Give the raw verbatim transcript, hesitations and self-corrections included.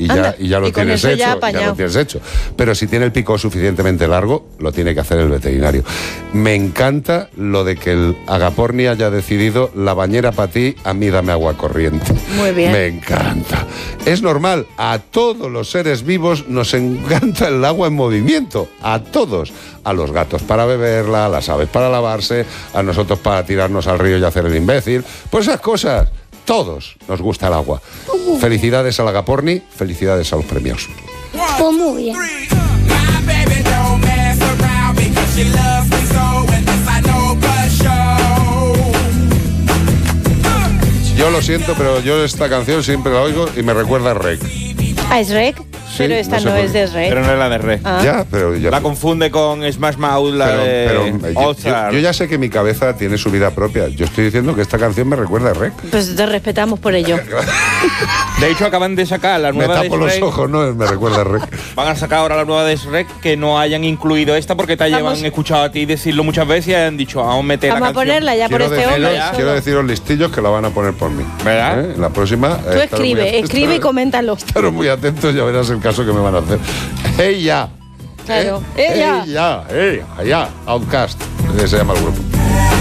y ya, y ya lo y con tienes eso hecho, ya ya, ya lo tienes hecho. Pero si tiene el pico suficientemente largo, lo tiene que hacer el veterinario. Me encanta lo de que el Agaporni haya decidido la bañera para ti, a mí dame agua corriente. Muy bien. Me encanta. Es normal, a todos los seres vivos nos encanta el agua en movimiento, a todos. A los gatos para beberla, a las aves para lavarse, a nosotros para tirarnos al río y hacer el imbécil. Pues esas cosas, todos nos gusta el agua. Felicidades al Agaporni, felicidades a los premios. Pues muy bien. Yo lo siento, pero yo esta canción siempre la oigo y me recuerda a Rec. Ah, ¿es Rec? Sí, pero esta no sé no, por es qué. de Rec. Pero no es la de Rec. Ah. Ya, pero ya. La confunde con Smash Mouth, la Pero, de pero yo, All yo- Star. yo ya sé que mi cabeza tiene su vida propia. Yo estoy diciendo que esta canción me recuerda a Rec. Pues te respetamos por ello. De hecho, acaban de sacar la Me nueva de tapo los Shrek. ojos, no, me recuerda a Rec. Van a sacar ahora la nueva de Shrek que no hayan incluido esta porque te Vamos. llevan escuchado a ti decirlo muchas veces y han dicho, vamos a meter Vamos la a canción. ponerla ya por Quiero, este deciros, hombre. ya. solo. quiero deciros listillos que la van a poner por mí. ¿Verdad? ¿Eh? La próxima. Tú escribe, escribe y coméntalo. Estaros muy atentos, ya verás el caso que me van a hacer. ¡Ella! Claro. ¿Eh? Ella. ¡Ella! ¡Ella! ¡Ella! Outcast, que se llama el grupo.